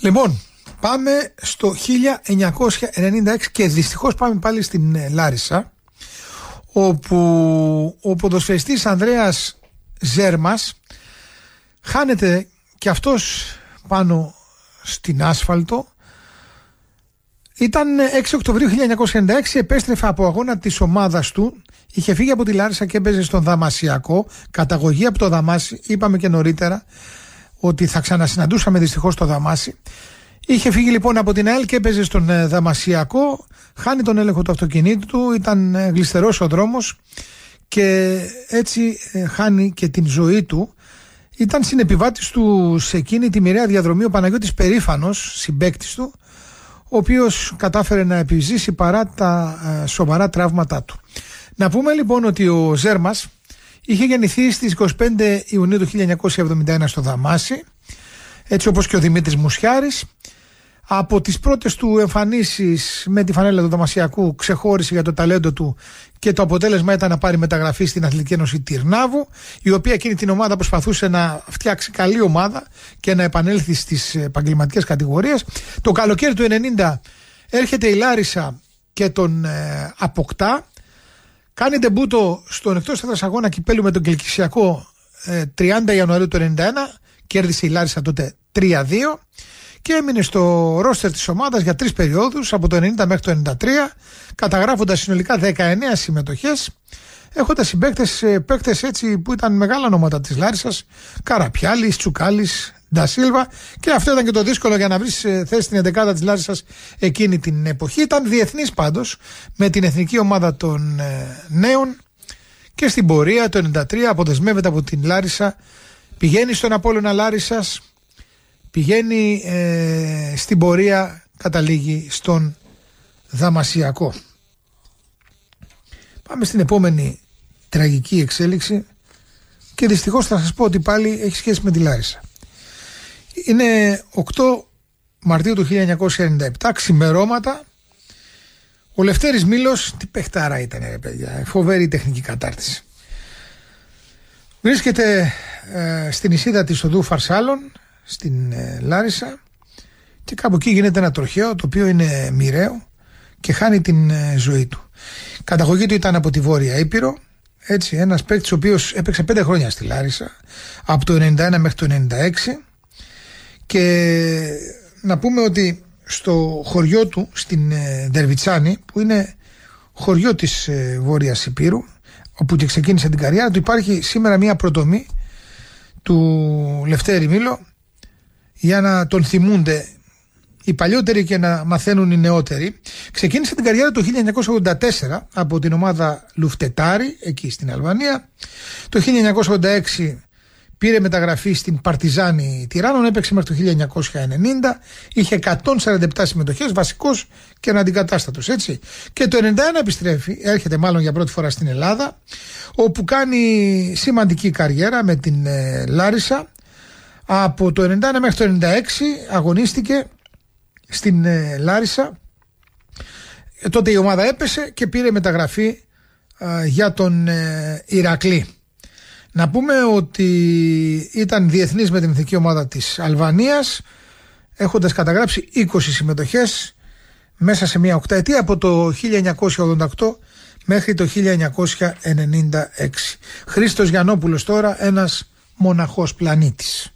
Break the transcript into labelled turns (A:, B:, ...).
A: Λοιπόν, πάμε στο 1996 και δυστυχώς πάμε πάλι στην Λάρισα, όπου ο ποδοσφαιριστής Ανδρέας Ζέρμας χάνεται και αυτός πάνω στην άσφαλτο. Ήταν 6 Οκτωβρίου 1996, επέστρεφε από αγώνα της ομάδας του. Είχε φύγει από τη Λάρισα και έπαιζε στον Δαμασιακό, καταγωγή από το Δαμάσι. Είπαμε και νωρίτερα ότι θα ξανασυναντούσαμε δυστυχώς το Δαμάσι. Είχε φύγει λοιπόν από την ΑΕΛ και έπαιζε στον Δαμασιακό. Χάνει τον έλεγχο του αυτοκινήτου του, ήταν γλιστερός ο δρόμος και έτσι χάνει και την ζωή του. Ήταν συνεπιβάτης του σε εκείνη τη μοιραία διαδρομή ο Παναγιώτης Περήφανος, συμπαίκτης του, ο οποίος κατάφερε να επιζήσει παρά τα σοβαρά τραύματά του. Να πούμε λοιπόν ότι ο Ζέρμας είχε γεννηθεί στις 25 Ιουνίου του 1971 στο Δαμάσι, έτσι όπως και ο Δημήτρης Μουσιάρης. Από τις πρώτες του εμφανίσεις με τη φανέλα του Δαμασιακού ξεχώρισε για το ταλέντο του και το αποτέλεσμα ήταν να πάρει μεταγραφή στην Αθλητική Ένωση Τυρνάβου, η οποία εκείνη την ομάδα προσπαθούσε να φτιάξει καλή ομάδα και να επανέλθει στις επαγγελματικές κατηγορίες. Το καλοκαίρι του 1990 έρχεται η Λάρισα και τον αποκτά. Κάνει ντεμπούτο στον εκτός έδρας αγώνα κυπέλου με τον Κελκυσιακό 30 Ιανουαρίου του 1991. Κέρδισε η Λάρισα τότε 3-2 και έμεινε στο ρόστερ της ομάδας για 3 περιόδους, από το 90 μέχρι το 93, καταγράφοντας συνολικά 19 συμμετοχές, έχοντας παίκτες έτσι που ήταν μεγάλα ονόματα της Λάρισας, Καραπιάλης, Τσουκάλης, Ντασίλβα, και αυτό ήταν και το δύσκολο για να βρεις θέση στην 11η της Λάρισας εκείνη την εποχή. Ήταν διεθνής πάντως με την εθνική ομάδα των νέων και στην πορεία το 93 αποδεσμεύεται από την Λάρισα, πηγαίνει στον Απόλλωνα Λάρισας, πηγαίνει στην πορεία, καταλήγει στον Δαμασιακό. Πάμε στην επόμενη τραγική εξέλιξη και δυστυχώς θα σας πω ότι πάλι έχει σχέση με τη Λάρισα. Είναι 8 Μαρτίου του 1997, ξημερώματα. Ο Λευτέρης Μήλος, τι παιχτάρα ήταν ρε παιδιά, φοβερή τεχνική κατάρτιση. Βρίσκεται στην εισίδα της οδού Φαρσάλων στην Λάρισα και κάπου εκεί γίνεται ένα τροχαίο το οποίο είναι μοιραίο και χάνει την ζωή του. Καταγωγή του ήταν από τη Βόρεια Ήπειρο, έτσι, ένας παίκτης ο οποίος έπαιξε 5 χρόνια στη Λάρισα, από το 91 μέχρι το 96, και να πούμε ότι στο χωριό του στην Δερβιτσάνη, που είναι χωριό της Βόρειας Ήπειρου, όπου και ξεκίνησε την καριέρα του, υπάρχει σήμερα μια προτομή του Λευτέρη Μήλο για να τον θυμούνται οι παλιότεροι και να μαθαίνουν οι νεότεροι. Ξεκίνησε την καριέρα το 1984 από την ομάδα Λουφτετάρι εκεί στην Αλβανία. Το 1986 πήρε μεταγραφή στην Παρτιζάνη Τυράννων, έπαιξε μέχρι το 1990, είχε 147 συμμετοχές, βασικός και αναντικατάστατος, έτσι. Και το 91 επιστρέφει, έρχεται μάλλον για πρώτη φορά στην Ελλάδα, όπου κάνει σημαντική καριέρα με την Λάρισα. Από το 91 μέχρι το 96 αγωνίστηκε στην Λάρισα. Τότε η ομάδα έπεσε και πήρε μεταγραφή για τον Ηρακλή. Να πούμε ότι ήταν διεθνής με την εθνική ομάδα της Αλβανίας, έχοντας καταγράψει 20 συμμετοχές μέσα σε μια οκταετία, από το 1988 μέχρι το 1996. Χρήστος Γιαννόπουλος τώρα, ένας μοναχός πλανήτης.